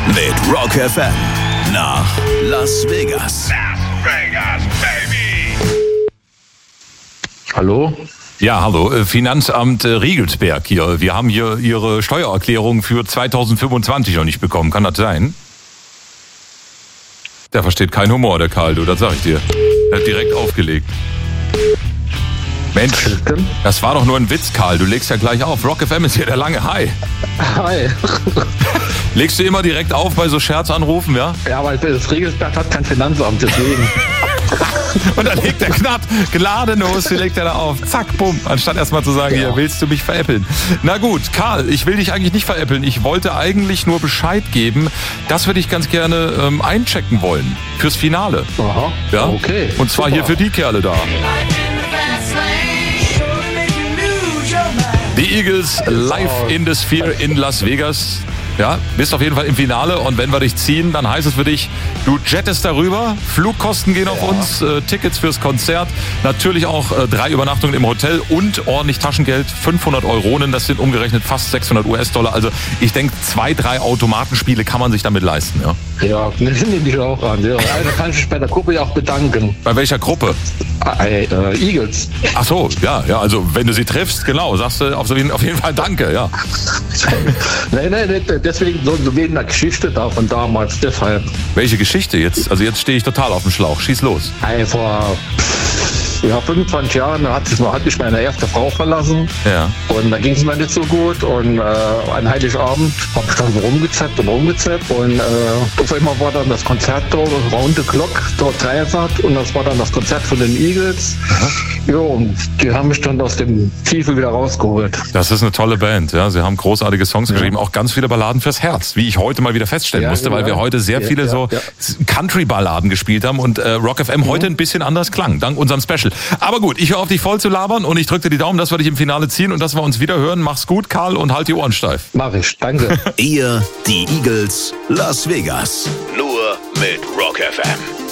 mit Rock FM nach Las Vegas. Las Vegas, baby! Hallo? Ja, hallo, Finanzamt Riegelsberg hier. Wir haben hier Ihre Steuererklärung für 2025 noch nicht bekommen. Kann das sein? Der versteht keinen Humor, der Karl, du, das sag ich dir. Der hat direkt aufgelegt. Mensch, das war doch nur ein Witz, Karl. Du legst ja gleich auf. Rock FM ist hier der lange. Hi. Hi. Legst du immer direkt auf bei so Scherzanrufen, ja? Ja, weil das Riegelsberg hat kein Finanzamt, deswegen. Und dann legt der gnadenlos, legt er da auf. Zack, bumm. Anstatt erstmal zu sagen, hier, willst du mich veräppeln? Na gut, Karl, ich will dich eigentlich nicht veräppeln. Ich wollte eigentlich nur Bescheid geben, dass wir dich ganz gerne einchecken wollen. Fürs Finale. Aha, ja? Okay. Und zwar super. Hier für die Kerle da. Die Eagles live in the Sphere in Las Vegas. Ja, bist auf jeden Fall im Finale und wenn wir dich ziehen, dann heißt es für dich, du jettest darüber, Flugkosten gehen auf uns, Tickets fürs Konzert, natürlich auch 3 Übernachtungen im Hotel und ordentlich Taschengeld, 500 Euronen, das sind umgerechnet fast 600 US-Dollar. Also ich denke, 2, 3 Automatenspiele kann man sich damit leisten. Ja, ja, das nehme ich auch an. Ja. Da kann ich mich bei der Gruppe ja auch bedanken. Bei welcher Gruppe? Eagles. Ach so, ja, also wenn du sie triffst, genau, sagst du auf jeden Fall Danke, ja. Nein, deswegen so wegen der Geschichte da von damals, deshalb. Welche Geschichte jetzt? Also jetzt stehe ich total auf dem Schlauch, schieß los. Vor 25 Jahren hat mich meine erste Frau verlassen. Ja. Und da ging es mir nicht so gut. Und an Heiligabend habe ich dann rumgezappt und auf einmal war dann das Konzert da, Round the Clock, dort Dreisat. Und das war dann das Konzert von den Eagles. Ja, und die haben mich dann aus dem Tiefe wieder rausgeholt. Das ist eine tolle Band, ja. Sie haben großartige Songs geschrieben, auch ganz viele Balladen fürs Herz, wie ich heute mal wieder feststellen musste, weil wir heute sehr viele Country-Balladen gespielt haben und Rock FM heute ein bisschen anders klang, dank unserem Special. Aber gut, ich höre auf dich voll zu labern und ich drücke dir die Daumen, dass wir dich im Finale ziehen und dass wir uns wieder hören. Mach's gut, Karl, und halt die Ohren steif. Mach ich, danke. Ihr, die Eagles, Las Vegas. Nur mit Rock FM.